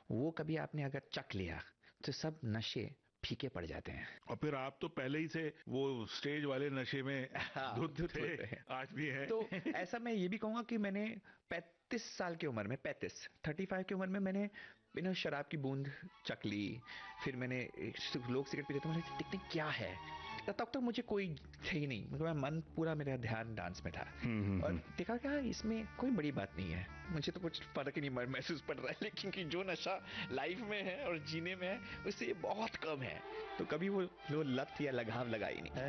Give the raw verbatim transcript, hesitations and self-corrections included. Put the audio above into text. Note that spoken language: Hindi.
वो कभी आपने अगर चख लिया तो सब नशे फीके पड़ जाते हैं। और फिर आप तो पहले ही से वो स्टेज वाले नशे में हाँ, धुत धुत थे, होते हैं। आज भी है। तो ऐसा मैं ये भी कहूंगा कि मैंने पैंतीस साल की उम्र में, पैंतीस थर्टी फाइव की उम्र में मैंने बिना शराब की बूंद चख ली। फिर मैंने, लोग सिगरेट पीते थे, मैंने देखते क्या है। तब तक तो मुझे कोई थे ही नहीं, मतलब मन पूरा मेरा ध्यान डांस में था। हम्म हम्म और हम्म। देखा क्या इसमें कोई बड़ी बात नहीं है, मुझे तो कुछ फर्क ही नहीं महसूस पड़ रहा है। लेकिन कि जो नशा लाइफ में है और जीने में है, उससे ये बहुत कम है। तो कभी वो वो लत या लगाव लगा ही नहीं।